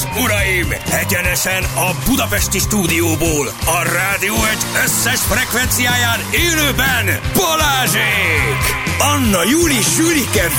uraim! Egyenesen a budapesti stúdióból, a Rádió Egy összes frekvenciáján élőben Balázsék! Anna, Júli, Sülike,